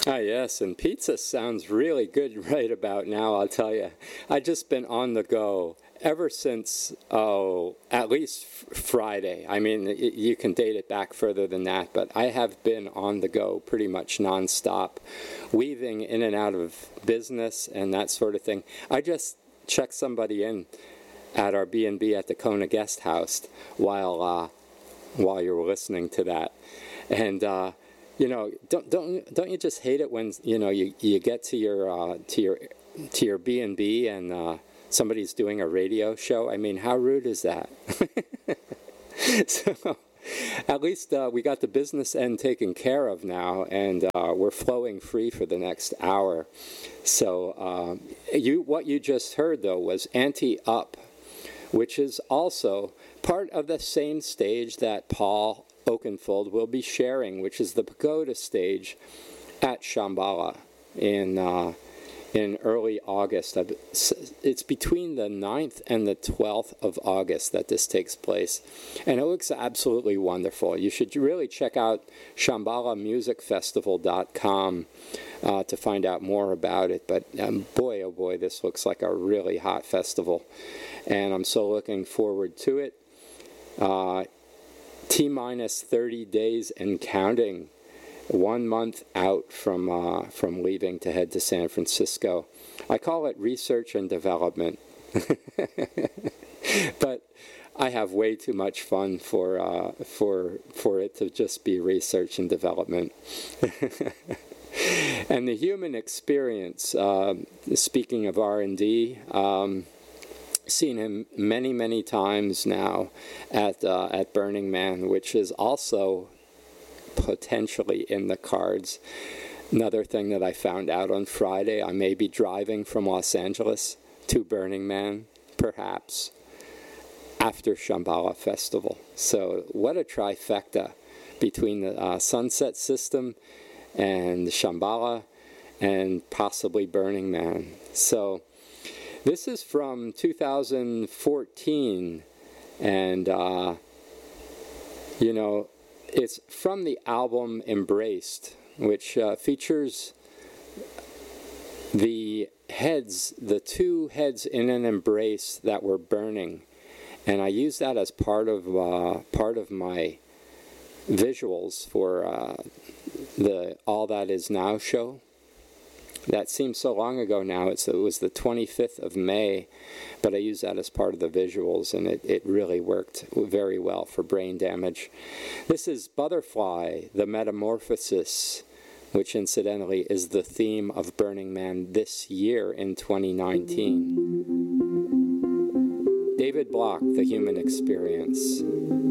Ah, yes, and pizza sounds really good right about now, I'll tell you. I've just been on the go ever since, at least Friday. I mean, you can date it back further than that, but I have been on the go pretty much nonstop, weaving in and out of business and that sort of thing. I just checked somebody in at our B&B at the Kona Guest House while you were listening to that. And you know, don't you just hate it when you get to your B&B and somebody's doing a radio show? I mean, how rude is that? So at least we got the business end taken care of now, and we're flowing free for the next hour. So what you just heard though was Anti-Up, which is also part of the same stage that Paul Oakenfold will be sharing, which is the pagoda stage at Shambhala in early August. It's between the 9th and the 12th of August that this takes place. And it looks absolutely wonderful. You should really check out ShambhalaMusicFestival.com to find out more about it. But boy, oh boy, this looks like a really hot festival. And I'm so looking forward to it. T-minus 30 days and counting. 1 month out from leaving to head to San Francisco. I call it research and development, but I have way too much fun for it to just be research and development. And the human experience. Speaking of R&D. Seen him many times now at Burning Man, which is also potentially in the cards. Another thing that I found out on Friday, I may be driving from Los Angeles to Burning Man, perhaps, after Shambhala Festival. So what a trifecta between the Sunset System and Shambhala and possibly Burning Man. So this is from 2014, and it's from the album Embraced, which features the two heads in an embrace that were burning, and I use that as part of my visuals for the All That Is Now show. That seems so long ago now. It was the 25th of May, but I use that as part of the visuals, and it really worked very well for brain damage. This is Butterfly, the Metamorphosis, which incidentally is the theme of Burning Man this year in 2019. David Block, The Human Experience.